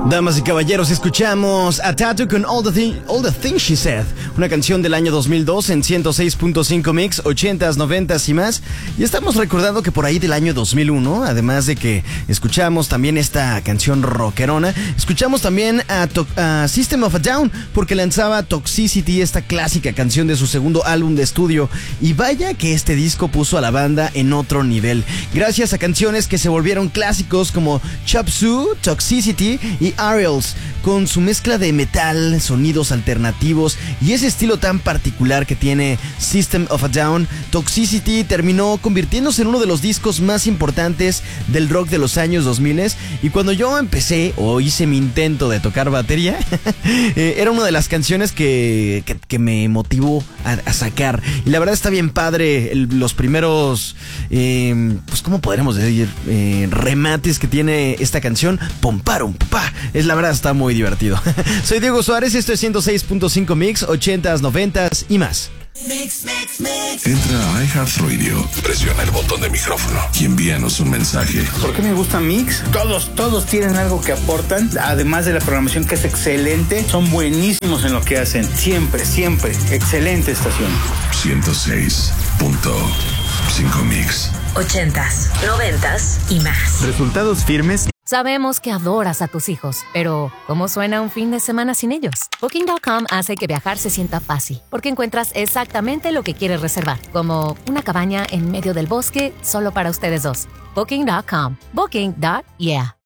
Damas y caballeros, escuchamos a Tatu con All the Things She Said, una canción del año 2002 en 106.5 Mix, 80s, 90s y más. Y estamos recordando que por ahí del año 2001, además de que escuchamos también esta canción rockerona, escuchamos también a System of a Down, porque lanzaba Toxicity, esta clásica canción de su segundo álbum de estudio. Y vaya que este disco puso a la banda en otro nivel, gracias a canciones que se volvieron clásicos como Chop Suey, Toxicity y Ariels, con su mezcla de metal, sonidos alternativos y ese estilo tan particular que tiene System of a Down. Toxicity terminó convirtiéndose en uno de los discos más importantes del rock de los años 2000, y cuando yo empecé o hice mi intento de tocar batería era una de las canciones que me motivó a sacar, y la verdad está bien padre los primeros pues cómo podríamos decir remates que tiene esta canción. Pomparum, pa. Es la verdad, está muy divertido. Soy Diego Suárez, esto es 106.5 Mix, 80s, 90s y más. Mix. Entra a iHeartRadio, presiona el botón de micrófono y envíanos un mensaje. ¿Por qué me gusta Mix? Todos tienen algo que aportan, además de la programación que es excelente. Son buenísimos en lo que hacen, siempre, excelente estación. 106.5 Mix. 80s, 90s y más. Resultados firmes. Sabemos que adoras a tus hijos, pero ¿cómo suena un fin de semana sin ellos? Booking.com hace que viajar se sienta fácil, porque encuentras exactamente lo que quieres reservar, como una cabaña en medio del bosque solo para ustedes dos. Booking.com. Booking.yeah.